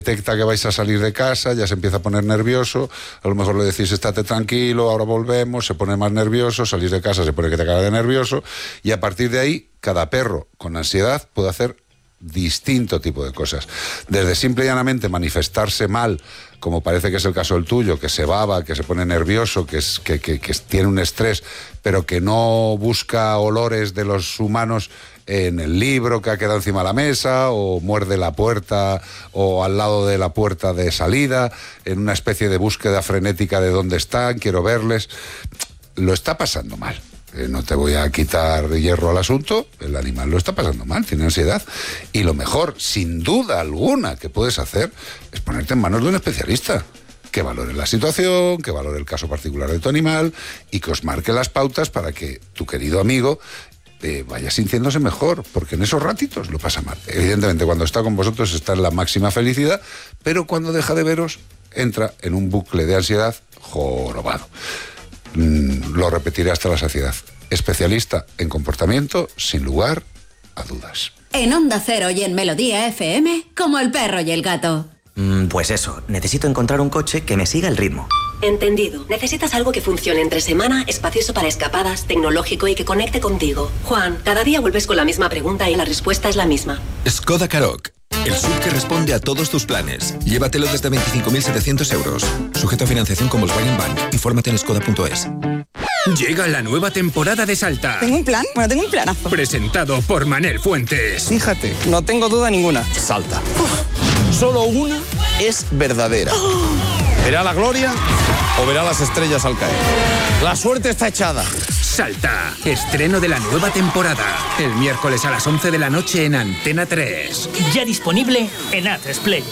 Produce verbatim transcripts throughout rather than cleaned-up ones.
detecta que vais a salir de casa, ya se empieza a poner nervioso, a lo mejor le decís estate tranquilo, ahora volvemos, se pone más nervioso, salís de casa, se pone que te caga de nervioso, y a partir de ahí, cada perro con ansiedad puede hacer distinto tipo de cosas, desde simple y llanamente manifestarse mal, como parece que es el caso del tuyo, que se baba, que se pone nervioso, que, es, que, que, que tiene un estrés, pero que no busca olores de los humanos en el libro que ha quedado encima de la mesa, o muerde la puerta o al lado de la puerta de salida, en una especie de búsqueda frenética de dónde están, quiero verles. Lo está pasando mal. Eh, no te voy a quitar hierro al asunto, el animal lo está pasando mal, tiene ansiedad, y lo mejor, sin duda alguna, que puedes hacer es ponerte en manos de un especialista que valore la situación, que valore el caso particular de tu animal y que os marque las pautas para que tu querido amigo Eh, vaya sintiéndose mejor, porque en esos ratitos lo pasa mal. Evidentemente, cuando está con vosotros está en la máxima felicidad, pero cuando deja de veros, entra en un bucle de ansiedad jorobado. Mm, lo repetiré hasta la saciedad. Especialista en comportamiento, sin lugar a dudas. En Onda Cero y en Melodía F M, como el perro y el gato. Mm, pues eso, necesito encontrar un coche que me siga el ritmo. Entendido. Necesitas algo que funcione entre semana, espacioso para escapadas, tecnológico y que conecte contigo. Juan, cada día vuelves con la misma pregunta y la respuesta es la misma. Skoda Karoq. El S U V que responde a todos tus planes. Llévatelo desde veinticinco mil setecientos euros. Sujeto a financiación con Volkswagen Bank. Infórmate en skoda punto es. Llega la nueva temporada de Salta. ¿Tengo un plan? Bueno, tengo un planazo. Presentado por Manel Fuentes. Fíjate, no tengo duda ninguna. Salta. Uf. Solo una es verdadera. Oh. ¿Verá la gloria o verá las estrellas al caer? La suerte está echada. Salta, estreno de la nueva temporada. El miércoles a las once de la noche en Antena tres. Ya disponible en A tres Play.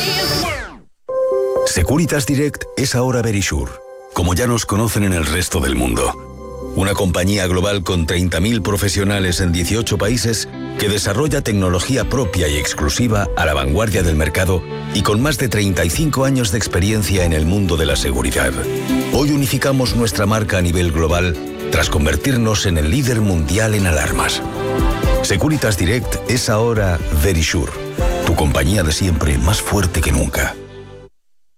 Securitas Direct es ahora Verisure, como ya nos conocen en el resto del mundo. Una compañía global con treinta mil profesionales en dieciocho países que desarrolla tecnología propia y exclusiva a la vanguardia del mercado y con más de treinta y cinco años de experiencia en el mundo de la seguridad. Hoy unificamos nuestra marca a nivel global tras convertirnos en el líder mundial en alarmas. Securitas Direct es ahora Verisure, tu compañía de siempre más fuerte que nunca.